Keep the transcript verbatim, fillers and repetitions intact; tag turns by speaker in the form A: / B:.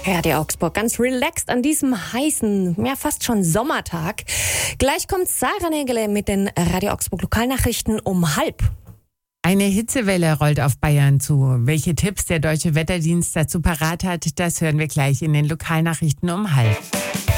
A: Ja, der Augsburg ganz relaxed an diesem heißen, ja fast schon Sommertag. Gleich kommt Sarah Nägele mit den Radio Augsburg Lokalnachrichten um halb.
B: Eine Hitzewelle rollt auf Bayern zu. Welche Tipps der Deutsche Wetterdienst dazu parat hat, das hören wir gleich in den Lokalnachrichten um halb.